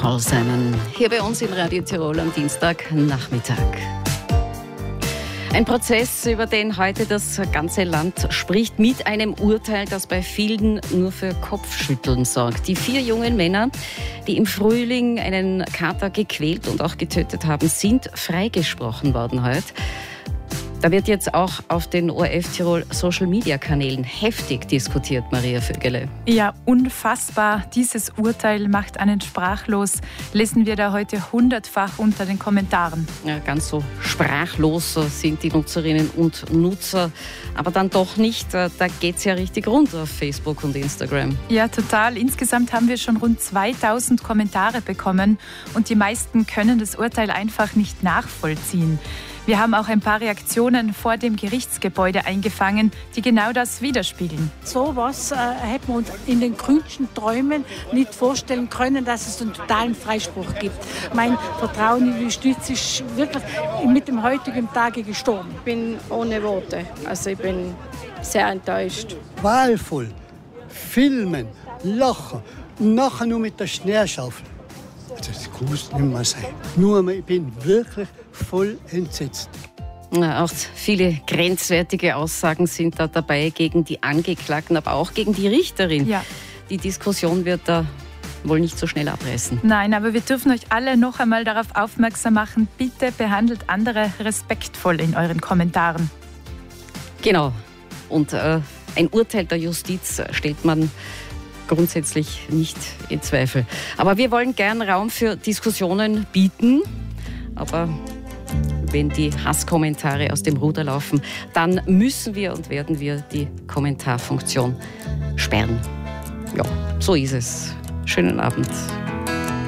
Paulsennen, hier bei uns in Radio Tirol am Dienstagnachmittag. Ein Prozess, über den heute das ganze Land spricht, mit einem Urteil, das bei vielen nur für Kopfschütteln sorgt. Die 4 jungen Männer, die im Frühling einen Kater gequält und auch getötet haben, sind freigesprochen worden heute. Da wird jetzt auch auf den ORF Tirol Social-Media-Kanälen heftig diskutiert, Maria Vögele. Ja, unfassbar. Dieses Urteil macht einen sprachlos. Lesen wir da heute 100-fach unter den Kommentaren. Ja, ganz so sprachlos sind die Nutzerinnen und Nutzer. Aber dann doch nicht. Da geht es ja richtig rund auf Facebook und Instagram. Ja, total. Insgesamt haben wir schon rund 2000 Kommentare bekommen. Und die meisten können das Urteil einfach nicht nachvollziehen. Wir haben auch ein paar Reaktionen vor dem Gerichtsgebäude eingefangen, die genau das widerspiegeln. So was hätte man uns in den grünsten Träumen nicht vorstellen können, dass es einen totalen Freispruch gibt. Mein Vertrauen in die Justiz ist wirklich mit dem heutigen Tage gestorben. Ich bin ohne Worte. Also ich bin sehr enttäuscht. Qualvoll. Filmen, lachen, nachher nur mit der Schneeschaufel. Das kann es nicht mehr sein. Nur, ich bin wirklich voll entsetzt. Ja, auch viele grenzwertige Aussagen sind da dabei gegen die Angeklagten, aber auch gegen die Richterin. Ja. Die Diskussion wird da wohl nicht so schnell abreißen. Nein, aber wir dürfen euch alle noch einmal darauf aufmerksam machen, bitte behandelt andere respektvoll in euren Kommentaren. Genau. Und ein Urteil der Justiz stellt man grundsätzlich nicht in Zweifel. Aber wir wollen gern Raum für Diskussionen bieten. Aber wenn die Hasskommentare aus dem Ruder laufen, dann müssen wir und werden wir die Kommentarfunktion sperren. Ja, so ist es. Schönen Abend.